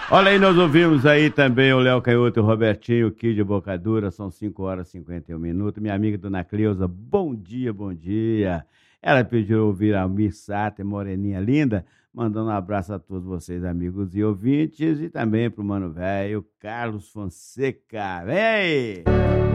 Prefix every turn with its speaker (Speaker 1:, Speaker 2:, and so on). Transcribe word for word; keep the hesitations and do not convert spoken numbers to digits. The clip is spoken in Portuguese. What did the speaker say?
Speaker 1: Olha aí, nós ouvimos aí também o Léo Canhoto e o Robertinho, Kid de Bocadura, são cinco horas e cinquenta e um minutos. Minha amiga Dona Cleusa, bom dia, bom dia. Ela pediu ouvir a Almir Sater, moreninha linda, mandando um abraço a todos vocês, amigos e ouvintes, e também pro mano velho, Carlos Fonseca. Vem aí!